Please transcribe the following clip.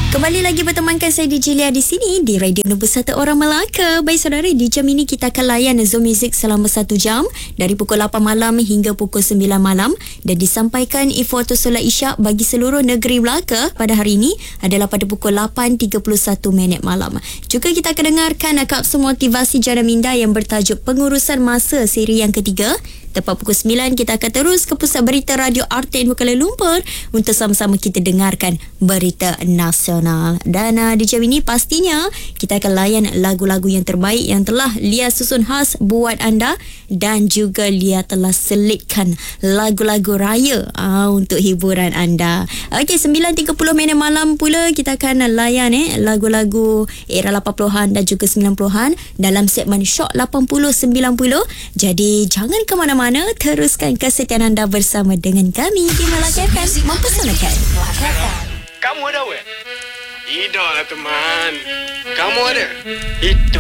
Kembali lagi bertemankan saya DJ Lia di sini di Radio Nombor 1 Orang Melaka. Baik saudara, di jam ini kita akan layan Zone Music selama 1 jam dari pukul 8 malam hingga pukul 9 malam dan disampaikan info atau solat Isyak bagi seluruh negeri Melaka pada hari ini adalah pada pukul 8.31 malam. Juga kita akan dengarkan kapsul motivasi Jana Minda yang bertajuk Pengurusan Masa seri yang ketiga. Tepat pukul 9 kita akan terus ke Pusat Berita Radio RTN Kuala Lumpur untuk sama-sama kita dengarkan berita nasional. Dan di jam ini pastinya kita akan layan lagu-lagu yang terbaik yang telah Lia susun khas buat anda dan juga Lia telah selitkan lagu-lagu raya untuk hiburan anda. Okey, 9.30 malam pula kita akan layan lagu-lagu era 80-an dan juga 90-an dalam segmen Shock 80-90. Jadi jangan ke mana-mana, teruskan kesetiaan anda bersama dengan kami di Melaka FM mempersembahkan. Kamu ada weh? Tidak lah teman. Kamu ada? Itu